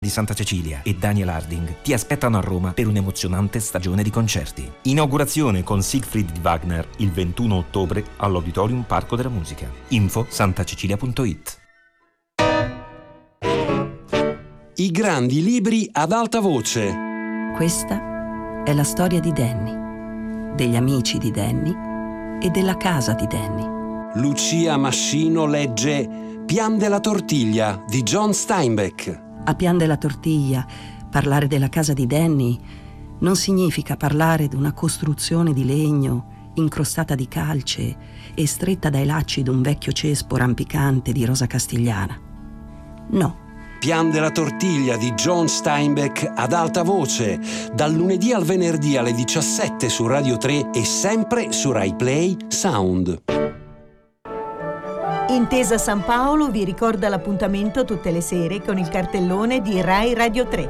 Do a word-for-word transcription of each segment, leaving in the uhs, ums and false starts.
di Santa Cecilia e Daniel Harding ti aspettano a Roma per un'emozionante stagione di concerti. Inaugurazione con Siegfried di Wagner il ventuno ottobre all'Auditorium Parco della Musica. Info santacecilia punto it. I grandi libri ad alta voce. Questa è la storia di Danny, degli amici di Danny e della casa di Danny. Lucia Mascino legge Pian della tortiglia di John Steinbeck. A Pian della tortiglia, parlare della casa di Danny non significa parlare di una costruzione di legno incrostata di calce e stretta dai lacci d'un vecchio cespo rampicante di rosa castigliana. No. Pian della tortiglia di John Steinbeck ad alta voce, dal lunedì al venerdì alle diciassette su Radio tre e sempre su Rai Play Sound. Intesa San Paolo vi ricorda l'appuntamento tutte le sere con il cartellone di Rai Radio tre.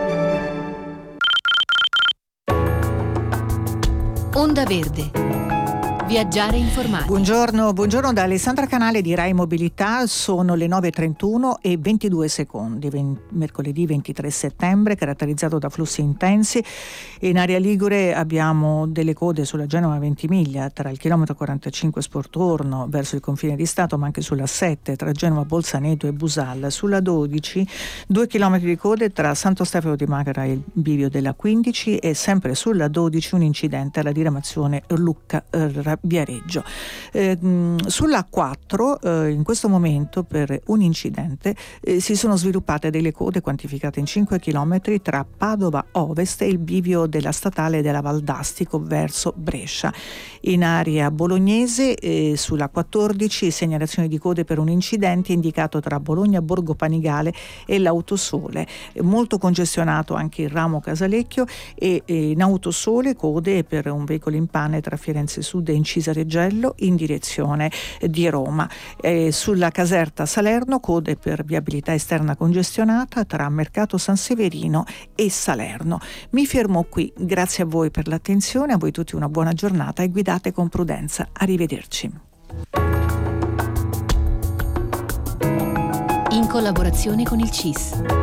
Onda Verde. Viaggiare informati. Buongiorno, buongiorno da Alessandra Canale di Rai Mobilità. Sono le nove e trentuno e ventidue secondi. Ven- mercoledì ventitré settembre, caratterizzato da flussi intensi. In area Ligure abbiamo delle code sulla Genova Ventimiglia tra il chilometro quarantacinque Sportorno verso il confine di Stato, ma anche sulla sette tra Genova Bolzaneto e Busal. Sulla dodici due chilometri di code tra Santo Stefano di Magara e il bivio della quindici, e sempre sulla dodici un incidente alla diramazione Lucca eh, Viareggio. Eh, sulla quattro eh, in questo momento per un incidente eh, si sono sviluppate delle code quantificate in cinque chilometri tra Padova Ovest e il bivio della statale della Valdastico verso Brescia. In area bolognese eh, sulla quattordici segnalazioni di code per un incidente indicato tra Bologna Borgo Panigale e l'Autosole. Molto congestionato anche il ramo Casalecchio e eh, in Autosole code per un veicolo in pane tra Firenze Sud e Cisareggello in direzione di Roma. E sulla Caserta Salerno code per viabilità esterna congestionata tra Mercato San Severino e Salerno. Mi fermo qui, grazie a voi per l'attenzione, a voi tutti una buona giornata e guidate con prudenza. Arrivederci. In collaborazione con il C I S.